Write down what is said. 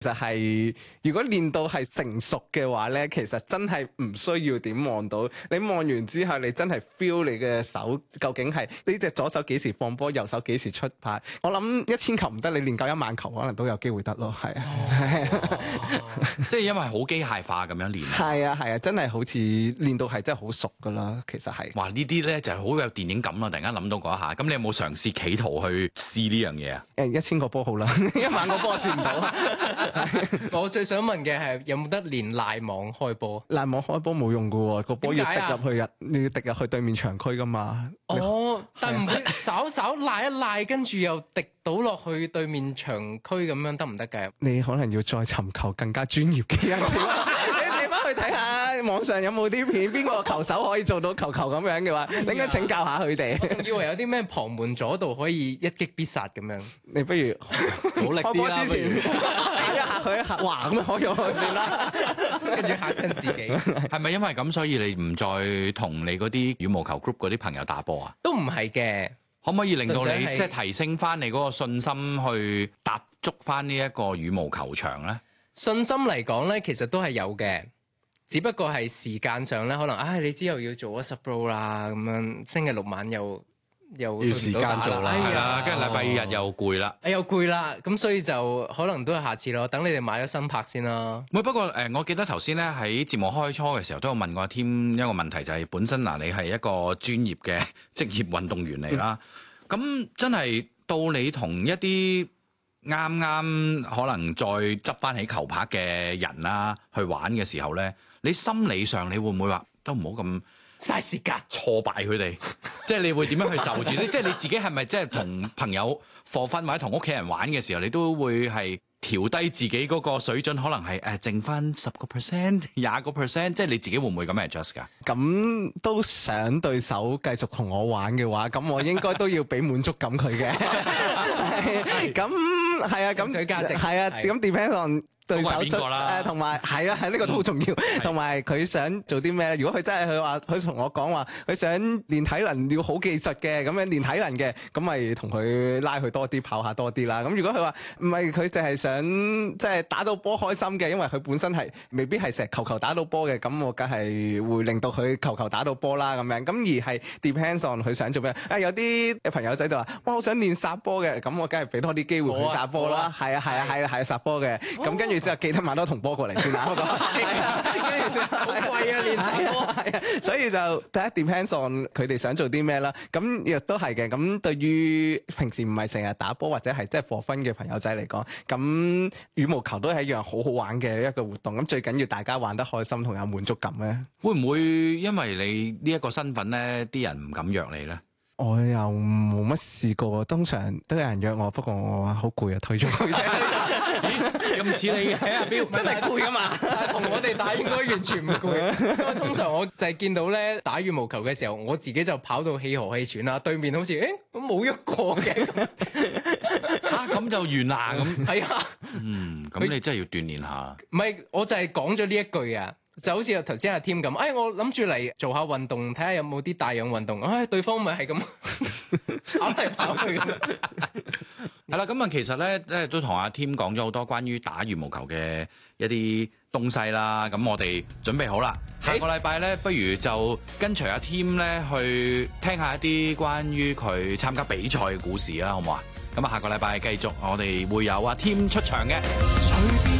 就係如果練到係成熟嘅話咧，其實真係唔需要點望到。你望完之後，你真係 feel 你嘅手究竟係呢隻左手幾時放波，右手幾時出拍。我諗1000球唔得，你練夠10000球可能都有機會得咯。係啊， 即係因為好機械化咁樣練。 係啊，真係好似練到係真係好熟噶啦。其實係。 哇！呢啲咧就係好有電影感啊！突然間諗到嗰一下，咁你有冇嘗試企圖去試呢樣嘢啊 ？1000個波好啦，10000個波試唔到。 我最想問嘅係有冇得練賴網開波？ 賴網開波冇用噶喎，個波要滴入去你要滴入去對面場區噶嘛。 哦，但唔會稍稍賴一賴，跟住又滴到落去對面場區咁樣得唔得㗎？ 你可能要再尋求更加專業嘅人士。你翻去睇下網上有冇啲片，邊個球手可以做到球咁樣嘅話，你應該請教下佢哋。 我仲以為有啲咩旁門左道可以一擊必殺咁樣。 你不如努力啲啦， 之前打一下佢一下，哇咁樣可以算啦， 跟住嚇親自己。 係咪因為咁所以你唔再同你嗰啲羽毛球 group 嗰啲朋友打波啊？ 都唔係嘅， 可唔可以令到你即係提升翻你嗰個信心去踏足翻呢一個羽毛球場咧？ 信心嚟講咧，其實都係有嘅，只不過係時間上咧，可能你之後要做 sub pro 啦，咁樣星期六晚又要時間做啦， 係啦，跟住禮拜日又攰啦， 又攰啦，咁所以就可能都係下次咯，等你哋買咗新拍先啦。 不過我記得頭先咧喺節目開初嘅時候都有問過阿添一個問題，就係本身你係一個專業嘅職業運動員嚟啦，咁真係到你同一啲啱啱可能再執翻起球拍嘅人啦去玩嘅時候咧，你心理上你會唔會話都唔好咁嘥時間挫敗佢哋？即係你會點樣去就住咧？即係你自己係咪即係同朋友課分或者同屋企人玩嘅時候，你都會係調低自己嗰個水準，可能係剩翻10%、20%，即係你自己會唔會咁 adjust 㗎？ 咁都想對手繼續同我玩嘅話，咁我應該都要俾滿足感佢嘅。咁係啊，咁水價值係啊，咁 depends on 對手出同埋係啊，係呢個都好重要。同埋佢想做啲咩？如果佢真係佢同我講話，佢想練體能要好技術嘅，咁樣練體能嘅，咁咪同佢拉佢多啲跑下多啲啦。咁如果佢話唔係，佢淨係想即係打到波開心嘅，因為佢本身係未必係成日球打到波嘅，咁我梗係會令到佢球打到波啦咁樣。咁而係 depends on 佢想做咩？有啲朋友仔就話：哇，我想練殺波嘅，咁我梗係俾多啲機會佢殺波啦。係啊，殺波嘅。咁跟住之後記得買多筒波過嚟先啦。係啊，跟住之後好貴啊練殺波。係啊，所以就第一 depends on 佢哋想做啲咩啦。咁亦都係嘅。咁對於平時唔係成日打波或者係即係課分嘅朋友仔嚟講，咁羽毛球都係一樣好好玩嘅一個活動。咁最緊要大家玩得開心同有滿足感咧。 會唔會因為你呢一個身份咧，啲人唔敢約你咧？ 我又冇乜試過，通常都有人約我，不過我話好攰啊，退咗佢啫。 咁似你嘅阿標， 真係攰噶嘛？ 同我哋打應該完全唔攰。通常我就係見到咧打羽毛球嘅時候，我自己就跑到氣河氣喘啦，對面好似我冇喐過嘅。 咁就完啦咁。 係啊， 咁你真係要鍛鍊下。 唔係，我就係講咗呢一句啊。就好似頭先阿 Tim 咁，我諗住嚟做下運動，睇下有冇啲帶氧運動。對方咪係咁跑嚟跑去。 係啦，咁啊，其實咧，都同阿 Tim 講咗好多關於打羽毛球嘅一啲東西啦。咁我哋準備好啦，下個禮拜咧，不如就跟隨阿 Tim 咧去聽下一啲關於佢參加比賽嘅故事啦，好唔好啊？咁啊，下個禮拜繼續，我哋會有阿 Tim 出場嘅。